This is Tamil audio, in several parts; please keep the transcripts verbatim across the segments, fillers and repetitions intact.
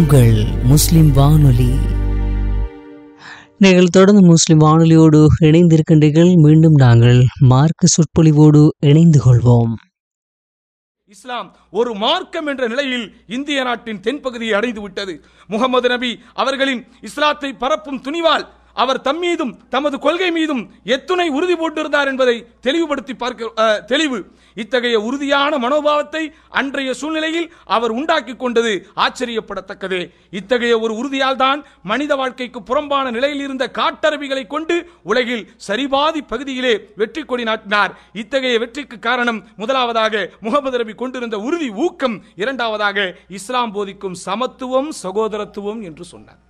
உங்கள் முஸ்லிம் வானொலி. நீங்கள் தொடர்ந்து முஸ்லிம் வானொலியோடு இணைந்திருக்கின்றீர்கள். மீண்டும் நாங்கள் மார்க்க சொற்பொழிவோடு இணைந்து கொள்வோம். இஸ்லாம் ஒரு மார்க்கம் என்ற நிலையில் இந்திய நாட்டின் தென்பகுதியை அடைந்து விட்டது. முகமது நபி அவர்களின் இஸ்லாத்தை பரப்பும் துணிவால் அவர் தம் மீதும் தமது கொள்கை மீதும் எத்துணை உறுதி போட்டிருந்தார் என்பதை தெளிவுபடுத்தி பார்க்க தெளிவு. இத்தகைய உறுதியான மனோபாவத்தை அன்றைய சூழ்நிலையில் அவர் உண்டாக்கி கொண்டது ஆச்சரியப்படத்தக்கதே. இத்தகைய ஒரு உறுதியால் தான் மனித வாழ்க்கைக்கு புறம்பான நிலையில் இருந்த காட்டரபிகளை கொண்டு உலகில் சரிபாதி பகுதியிலே வெற்றி கொடி நாட்டினார். இத்தகைய வெற்றிக்கு காரணம் முதலாவதாக முகமது நபி கொண்டிருந்த உறுதி ஊக்கம், இரண்டாவதாக இஸ்லாம் போதிக்கும் சமத்துவம் சகோதரத்துவம் என்று சொன்னார்.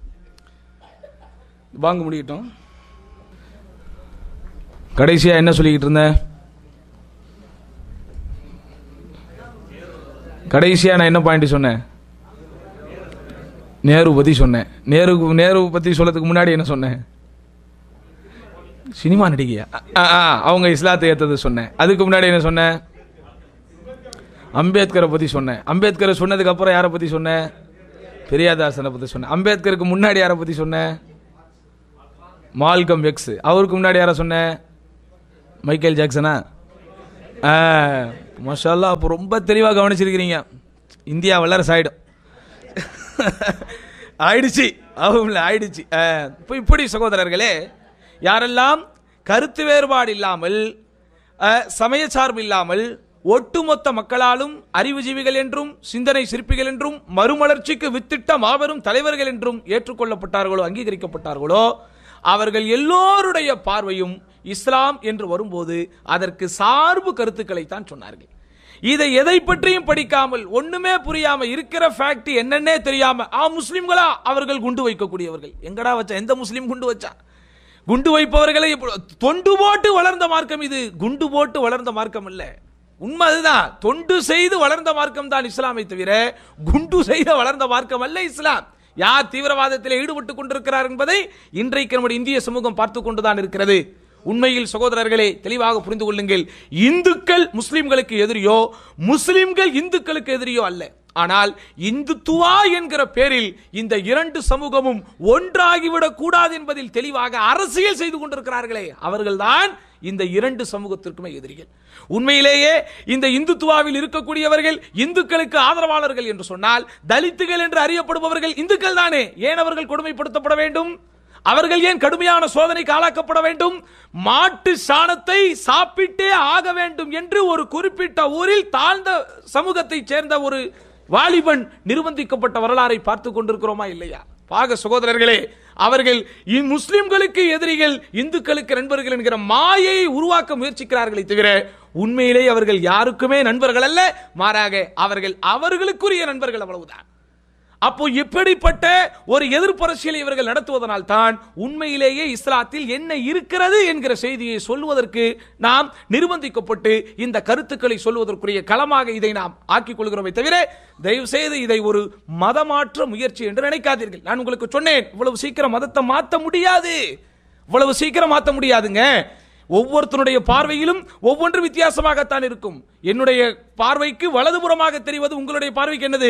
வாங்க முடியட்டும். கடைசியா என்ன சொல்லிக்கிட்டு இருந்தேன்? கடைசியா நான் என்ன பாயிண்ட் சொன்னேன்? நேரு பத்தி சொன்னேன். நேரு நேரு பத்தி சொல்லதுக்கு முன்னாடி என்ன சொன்னேன்? சினிமா நடிகையா அவங்க இஸ்லாத்தை ஏத்தது சொன்னேன். அதுக்கு முன்னாடி என்ன சொன்னேன்? அம்பேத்கரை பத்தி சொன்னேன். அம்பேத்கரை சொன்னதுக்கு அப்புறம் யாரை பத்தி சொன்னேன்? பெரியாதாசனை பத்தி சொன்னேன். அம்பேத்கருக்கு முன்னாடி யாரை பத்தி சொன்னேன்? Malcolm X. அவருக்கு முன்னாடி யாரை சொன்னேன்? மைக்கேல் ஜாக்சனா. மாஷா அல்லாஹ், அப்போ ரொம்ப தெளிவாக கவனிச்சிருக்கிறீங்க. இந்தியா வல்லரசு ஆயிடும் ஆயிடுச்சு அவங்க ஆயிடுச்சு. இப்போ இப்படி சகோதரர்களே, யாரெல்லாம் கருத்து வேறுபாடு இல்லாமல் சமய சார்பு இல்லாமல் ஒட்டுமொத்த மக்களாலும் அறிவுஜீவிகள் என்றும் சிந்தனை சிற்பிகள் என்றும் மறுமலர்ச்சிக்கு வித்திட்ட மாபெரும் தலைவர்கள் என்றும் ஏற்றுக்கொள்ளப்பட்டார்களோ அங்கீகரிக்கப்பட்டார்களோ அவர்கள் எல்லோருடைய பார்வையும் இஸ்லாம் என்று வரும்போது அதற்கு சார்பு கருத்துக்களை தான் சொன்னார்கள். இதை எதை பற்றியும் படிக்காமல் ஒண்ணுமே புரியாம இருக்கிற ஃபேக்ட் என்னன்னே தெரியாம ஆ முஸ்லிம்களா அவர்கள் குண்டு வைக்கக்கூடியவர்கள். எங்கடா வச்சா? எந்த முஸ்லிம் குண்டு வச்சா? குண்டு வைப்பவர்களை தொண்டு போட்டு வளர்ந்த மார்க்கம் இது. குண்டு போட்டு வளர்ந்த மார்க்கம் இல்ல. உண்மை அதுதான். தொண்டு செய்து வளர்ந்த மார்க்கம் தான் இஸ்லாமை தவிர குண்டு செய்த வளர்ந்த மார்க்கம் அல்ல இஸ்லாம். யார் தீவிரவாதத்தில் ஈடுபட்டுக் கொண்டிருக்கிறார் என்பதை இன்றைக்கு நம்முடைய இந்திய சமூகம் பார்த்துக் கொண்டுதான் இருக்கிறது. உண்மையில் சகோதரர்களே தெளிவாக புரிந்து கொள்ளுங்கள். இந்துக்கள் முஸ்லிம்களுக்கு எதிரியோ முஸ்லிம்கள் இந்துக்களுக்கு எதிரியோ அல்ல. ஆனால் இந்துத்துவா என்கிற பேரில் இந்த இரண்டு சமூகமும் ஒன்றாகிவிடக் கூடாது என்பதில் தெளிவாக அரசியல் செய்து கொண்டிருக்கிறார்களே அவர்கள்தான் இந்த இரண்டு சமூகத்திற்குமே எதிரிகள். உண்மையிலேயே இந்த இந்துத்துவாவில் இருக்கக்கூடியவர்கள் இந்துக்களுக்கு ஆதரவாளர்கள் என்று சொன்னால் தலித்துகள் என்று அறியப்படுபவர்கள் இந்துக்கள் தானே. ஏன் அவர்கள் கொடுமைப்படுத்தப்பட வேண்டும்? அவர்கள் ஏன் கடுமையான சோதனைக்கு ஆளாக்கப்பட வேண்டும்? மாட்டு சாணத்தை சாப்பிட்டே ஆக வேண்டும் என்று ஒரு குறிப்பிட்ட ஊரில் தாழ்ந்த சமூகத்தை சேர்ந்த ஒரு வாலிபன் நிர்பந்திக்கப்பட்ட வரலாறை பார்த்துக் கொண்டிருக்கிறோமா இல்லையா? பாக சகோதரர்களே, அவர்கள் முஸ்லிம்களுக்கு எதிரிகள் இந்துக்களுக்கு நண்பர்கள் என்கிற மாயை உருவாக்க முயற்சிக்கிறார்களே தவிர உண்மையிலேயே அவர்கள் யாருக்குமே நண்பர்கள் அல்ல. மாறாக அவர்கள் அவர்களுக்குரிய நண்பர்கள், அவ்வளவுதான். அப்போ இப்படிப்பட்ட ஒரு எதிர்ப்பரசியலை இவர்கள் நடத்துவதனால் தான் உண்மையிலேயே இஸ்லாத்தில் என்ன இருக்கிறது என்கிற செய்தியை சொல்வதற்கு நாம் நிர்பந்திக்கப்பட்டு இந்த கருத்துக்களை சொல்வதற்குரிய களமாக இதை நாம் ஆக்கிக் கொள்கிறோமே தவிர தயவு செய்து இதை ஒரு மதமாற்ற முயற்சி என்று நினைக்காதீர்கள். நான் உங்களுக்கு சொன்னேன், இவ்வளவு சீக்கிரம் மதத்தை மாற்ற முடியாது. இவ்வளவு சீக்கிரம் மாற்ற முடியாதுங்க. ஒவ்வொருத்தருடைய பார்வையிலும் ஒவ்வொன்று வித்தியாசமாகத்தான் இருக்கும். என்னுடைய பார்வைக்கு வலதுபுறமாக தெரிவது உங்களுடைய பார்வைக்கு என்னது?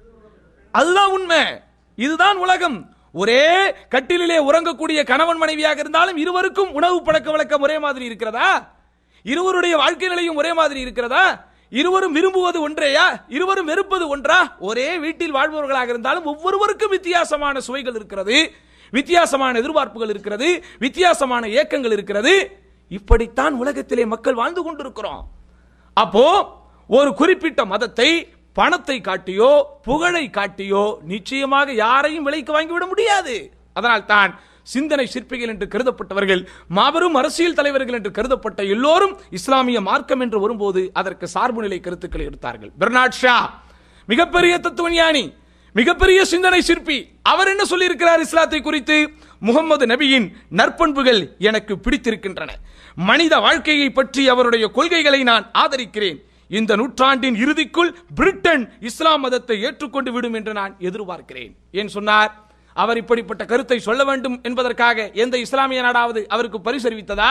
அதுதான் உண்மை. இதுதான் உலகம். ஒரே கட்டிலே உறங்கக்கூடிய கணவன் மனைவியாக இருந்தாலும் இருவருக்கும் உணவு பழக்க வழக்கம் ஒரே மாதிரி இருக்கிறதா? இருவருடைய வாழ்க்கை நிலையும் ஒரே மாதிரி இருக்கிறதா? இருவரும் விரும்புவது ஒன்றேயா? இருவரும் வெறுப்பது ஒன்றா? ஒரே வீட்டில் வாழ்பவர்களாக இருந்தாலும் ஒவ்வொருவருக்கும் வித்தியாசமான சுவைகள் இருக்கிறது, வித்தியாசமான எதிர்பார்ப்புகள் இருக்கிறது, வித்தியாசமான ஏக்கங்கள் இருக்கிறது. இப்படித்தான் உலகத்திலே மக்கள் வாழ்ந்து கொண்டிருக்கிறோம். அப்போ ஒரு குறிப்பிட்ட மதத்தை பணத்தை காட்டியோ புகழை காட்டியோ நிச்சயமாக யாரையும் விலைக்கு வாங்கிவிட முடியாது. அதனால் தான் சிந்தனை சிற்பிகள் என்று கருதப்பட்டவர்கள், மாபெரும் அரசியல் தலைவர்கள் என்று கருதப்பட்ட எல்லோரும் இஸ்லாமிய மார்க்கம் என்று வரும்போது அதற்கு சார்பு நிலை கருத்துக்களை எடுத்தார்கள். பெர்னார்ட் ஷா மிகப்பெரிய தத்துவஞானி, மிகப்பெரிய சிந்தனை சிற்பி. அவர் என்ன சொல்லி இருக்கிறார் இஸ்லாத்தை குறித்து? முகமது நபியின் நற்பண்புகள் எனக்கு பிடித்திருக்கின்றன. மனித வாழ்க்கையை பற்றி அவருடைய கொள்கைகளை நான் ஆதரிக்கிறேன். இந்த நூற்றாண்டின் இறுதிக்குள் பிரிட்டன் இஸ்லாம் மதத்தை ஏற்றுக்கொண்டு விடும் என்று நான் எதிர்பார்க்கிறேன். ஏன் சொன்னார்? அவர் இப்படிப்பட்ட கருத்தை சொல்ல வேண்டும் என்பதற்காக எந்த இஸ்லாமிய நாடாவது அவருக்கு பரிசறிவித்ததா?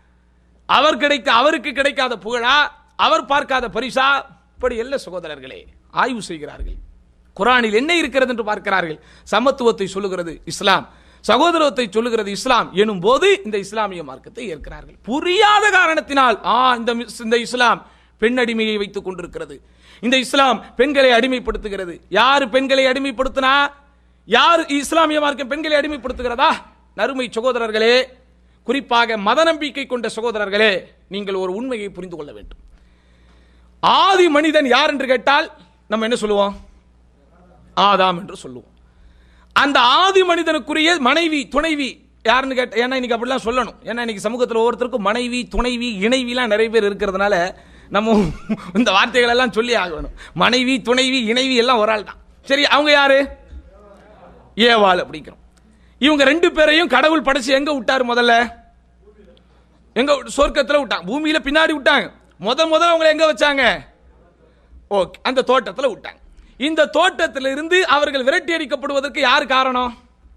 அவர் கிடைக்க அவருக்கு கிடைக்காத புகழா? அவர் பார்க்காத பரிசா? இப்படி எல்லா சகோதரர்களே ஆய்வு செய்கிறார்கள். குர்ஆனில் என்ன இருக்கிறது என்று பார்க்கிறார்கள். சமத்துவத்தை சொல்லுகிறது இஸ்லாம், சகோதரத்தை சொல்லுகிறது இஸ்லாம் எனும் போது இந்த இஸ்லாமிய மார்க்கத்தை ஏற்கிறார்கள். புரியாத காரணத்தினால் ஆ இந்த இஸ்லாம் பெண் அடிமையை வைத்துக் கொண்டிருக்கிறது, இந்த இஸ்லாம் பெண்களை அடிமைப்படுத்துகிறது. யார் பெண்களை அடிமைப்படுத்தினா? யார் இஸ்லாமிய மார்க்கம் பெண்களை அடிமைப்படுத்துகிறதா? நறுமை சகோதரர்களே, குறிப்பாக மத நம்பிக்கை கொண்ட சகோதரர்களே, நீங்கள் ஒரு உண்மையை புரிந்து கொள்ள வேண்டும். ஆதி மனிதன் யார் என்று கேட்டால் நம்ம என்ன சொல்லுவோம்? ஆதாம் என்று சொல்லுவோம். அந்த ஆதி மனிதனுக்குரிய மனைவி துணைவி யாருன்னு கேட்ட, ஏன்னா இன்னைக்கு அப்படிலாம் சொல்லணும். ஏன்னா இன்னைக்கு சமூகத்தில் ஒவ்வொருத்தருக்கும் மனைவி துணைவி இணைவிலாம் நிறைய பேர் இருக்கிறதுனால நம்ம இந்த வார்த்தைகள் எல்லாம் சொல்லி ஆகணும். மனைவி துணைவி இணைவி எல்லாம் ஒரு ஆள் தான். சரி, அவங்க யாரு? ஏவாள் அப்படிங்கிறோம். இவங்க ரெண்டு பேரையும் கடவுள் படைச்சு எங்க விட்டாரு? முதல்ல எங்க? சொர்க்கத்தில் விட்டாங்க. பூமியில பின்னாடி விட்டாங்க. முத முதல்ல அவங்களை எங்க வச்சாங்க? ஓகே, அந்த தோட்டத்தில் விட்டாங்க. இந்த தோட்டத்தில் இருந்து அவர்கள் விரட்டி அடிக்கப்படுவதற்கு யார் காரணம்?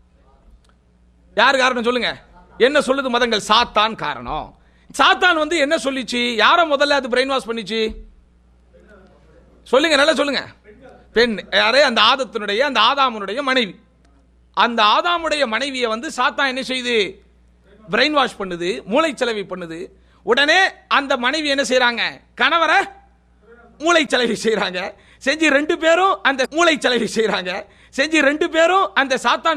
யார் காரணம் சொல்லுங்க? என்ன சொல்லுது மதங்கள்? சாத்தான் காரணம். சாத்தான் வந்து என்ன சொல்லிச்சு? யார முதல்ல அது பிரெயின் வாஷ் பண்ணிச்சு? சொல்லுங்க, நல்லா சொல்லுங்க. பெண். யாரே? அந்த ஆதத்தினுடைய, அந்த ஆதாமுடைய மனைவி. அந்த ஆதாமுடைய மனைவியை வந்து சாத்தான் என்ன செய்து? பிரெயின் வாஷ் பண்ணுது, மூளைச்சலவை பண்ணுது. உடனே அந்த மனைவி என்ன செய்யறாங்க? கணவரை மூளைச்சலவை செய்யறாங்க. செஞ்சு ரெண்டு பேரும் அந்த மூளைச்சலவை செய்யறாங்க. செஞ்சு ரெண்டு பேரும் அந்த சாத்தான்